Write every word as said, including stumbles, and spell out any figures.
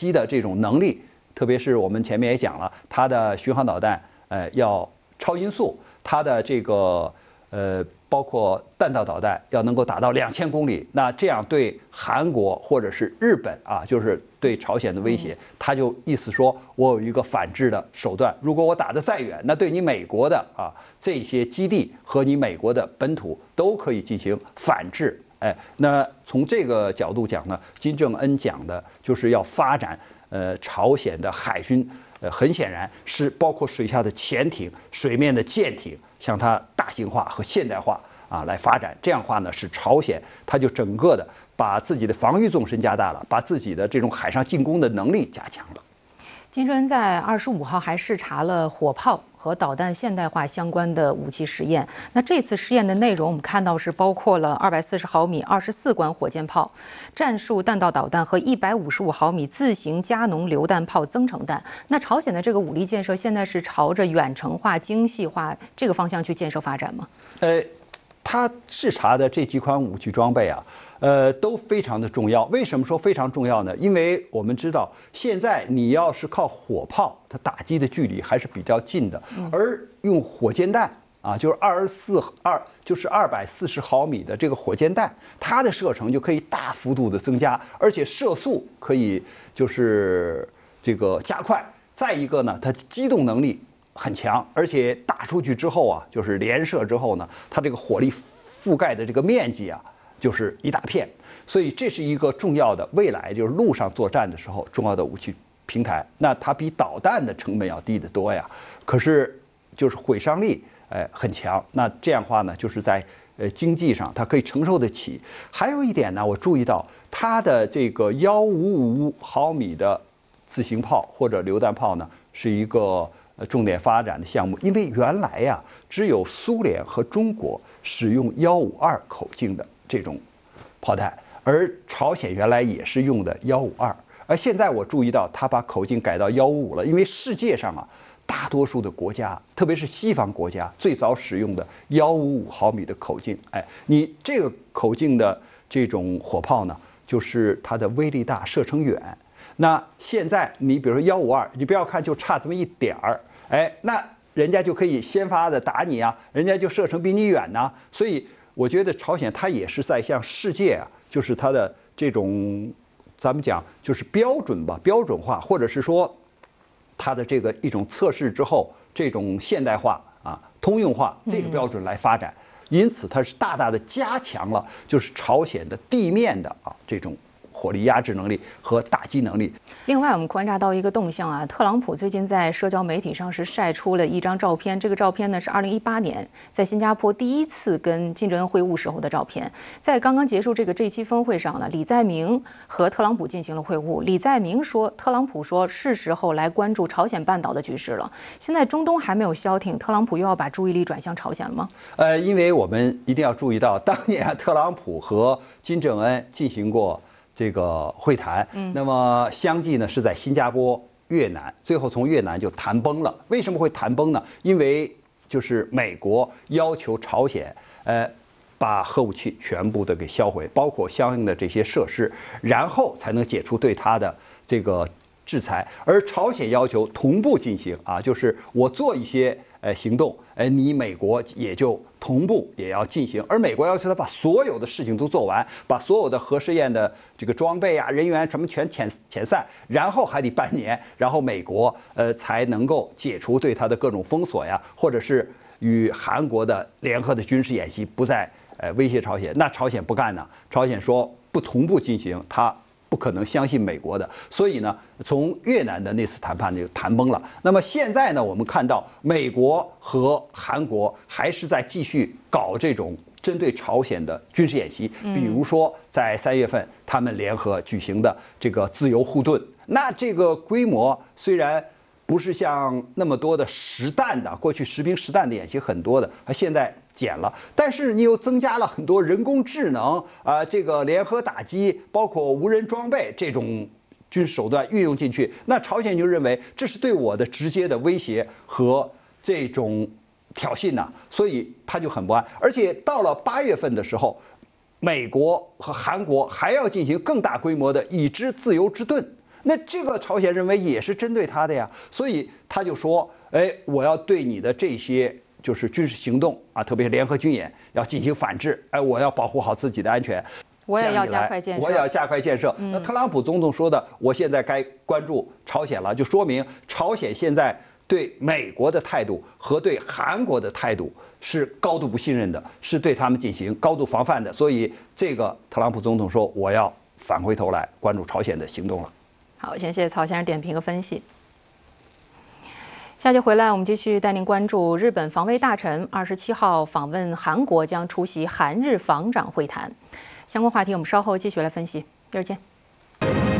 击的这种能力，特别是我们前面也讲了，它的巡航导弹呃要超音速，它的这个呃包括弹道导弹要能够达到两千公里，那这样对韩国或者是日本啊，就是对朝鲜的威胁，他就意思说我有一个反制的手段，如果我打得再远，那对你美国的啊这些基地和你美国的本土都可以进行反制。哎，那从这个角度讲呢，金正恩讲的就是要发展呃朝鲜的海军，呃很显然是包括水下的潜艇、水面的舰艇，向它大型化和现代化啊来发展。这样的话呢，使朝鲜它就整个的把自己的防御纵深加大了，把自己的这种海上进攻的能力加强了。 金正恩在二十五号还视察了火炮和导弹现代化相关的武器实验。那这次试验的内容，我们看到是包括了二百四十毫米二十四管火箭炮、战术弹道导弹和一百五十五毫米自行加农榴弹炮增程弹。那朝鲜的这个武力建设现在是朝着远程化、精细化这个方向去建设发展吗？ 呃。他视察的这几款武器装备啊，呃，都非常的重要。为什么说非常重要呢？因为我们知道，现在你要是靠火炮，它打击的距离还是比较近的，而用火箭弹啊，就是二十四二，就是二百四十毫米的这个火箭弹，它的射程就可以大幅度的增加，而且射速可以就是这个加快。再一个呢，它机动能力很强，而且打出去之后啊，就是连射之后呢，它这个火力覆盖的这个面积啊，就是一大片，所以这是一个重要的未来就是陆上作战的时候重要的武器平台。那它比导弹的成本要低得多呀，可是就是毁伤力哎很强。那这样的话呢，就是在呃经济上它可以承受得起。还有一点呢，我注意到它的这个幺五五毫米的自行炮或者榴弹炮呢，是一个重点发展的项目，因为原来呀、啊，只有苏联和中国使用幺五二口径的这种炮弹，而朝鲜原来也是用的幺五二，而现在我注意到他把口径改到幺五五了，因为世界上啊，大多数的国家，特别是西方国家，最早使用的幺五五毫米的口径，哎，你这个口径的这种火炮呢，就是它的威力大，射程远。那现在你比如说幺五二，你不要看就差这么一点儿。哎，那人家就可以先发的打你啊，人家就射程比你远呐、啊。所以我觉得朝鲜它也是在向世界啊，就是它的这种咱们讲就是标准吧，标准化，或者是说它的这个一种测试之后，这种现代化啊、通用化这个标准来发展。因此它是大大的加强了就是朝鲜的地面的啊这种火力压制能力和打击能力。 另外，我们观察到一个动向啊，特朗普最近在社交媒体上是晒出了一张照片，这个照片呢是二零一八年在新加坡第一次跟金正恩会晤时候的照片。在刚刚结束这个这期峰会上呢，李在明和特朗普进行了会晤。李在明说，特朗普说是时候来关注朝鲜半岛的局势了。现在中东还没有消停，特朗普又要把注意力转向朝鲜了吗？ 呃，因为我们一定要注意到，当年特朗普和金正恩进行过这个会谈，嗯，那么相继呢是在新加坡、越南，最后从越南就谈崩了。为什么会谈崩呢？因为就是美国要求朝鲜，呃，把核武器全部的给销毁，包括相应的这些设施，然后才能解除对它的这个制裁。而朝鲜要求同步进行啊，就是我做一些呃行动，哎，你美国也就同步也要进行，而美国要求他把所有的事情都做完，把所有的核试验的这个装备啊、人员什么全遣遣散，然后还得半年，然后美国呃才能够解除对他的各种封锁呀，或者是与韩国的联合的军事演习不再呃威胁朝鲜。那朝鲜不干呢，朝鲜说不同步进行，他不可能相信美国的，所以呢，从越南的那次谈判就谈崩了。那么现在呢，我们看到美国和韩国还是在继续搞这种针对朝鲜的军事演习，比如说在三月份他们联合举行的这个自由护盾，那这个规模虽然不是像那么多的实弹的，过去实兵实弹的演习很多的，它现在减了，但是你又增加了很多人工智能啊、呃，这个联合打击，包括无人装备这种军事手段运用进去，那朝鲜就认为这是对我的直接的威胁和这种挑衅呐、啊，所以他就很不安。而且到了八月份的时候，美国和韩国还要进行更大规模的已知自由之盾。 那这个朝鲜认为也是针对他的呀，所以他就说，哎，我要对你的这些就是军事行动啊，特别是联合军演要进行反制，哎，我要保护好自己的安全。 我也要加快建设， 我也要加快建设。那特朗普总统说的，我现在该关注朝鲜了，就说明朝鲜现在对美国的态度和对韩国的态度是高度不信任的，是对他们进行高度防范的。所以这个特朗普总统说，我要返回头来关注朝鲜的行动了。 好，先谢谢曹先生点评和分析。下节回来，我们继续带您关注日本防卫大臣二十七号访问韩国，将出席韩日防长会谈。相关话题我们稍后继续来分析，一会儿见。